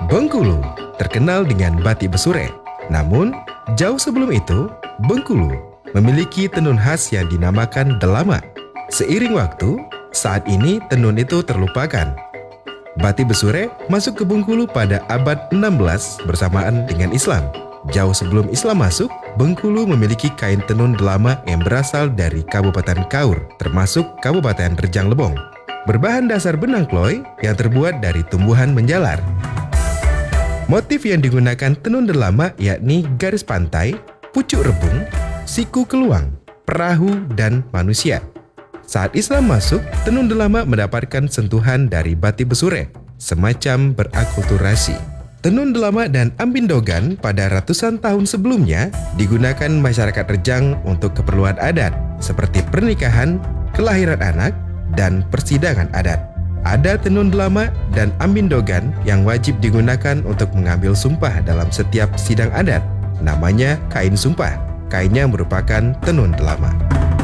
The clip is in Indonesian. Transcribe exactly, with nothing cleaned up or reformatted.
Bengkulu terkenal dengan batik Besure. Namun, jauh sebelum itu, Bengkulu memiliki tenun khas yang dinamakan Delama. Seiring waktu, saat ini tenun itu terlupakan. Batik Besure masuk ke Bengkulu pada abad enam belas bersamaan dengan Islam. Jauh sebelum Islam masuk, Bengkulu memiliki kain tenun Delama yang berasal dari Kabupaten Kaur, termasuk Kabupaten Rejang Lebong. Berbahan dasar benang kloy yang terbuat dari tumbuhan menjalar. Motif yang digunakan tenun Delama yakni garis pantai, pucuk rebung, siku keluang, perahu, dan manusia. Saat Islam masuk, tenun Delama mendapatkan sentuhan dari batik Besure, semacam berakulturasi. Tenun Delama dan Ambindogan pada ratusan tahun sebelumnya digunakan masyarakat Rejang untuk keperluan adat, seperti pernikahan, kelahiran anak, dan persidangan adat. Ada tenun Delama dan Ambindogan yang wajib digunakan untuk mengambil sumpah dalam setiap sidang adat. Namanya kain sumpah. Kainnya merupakan tenun Delama.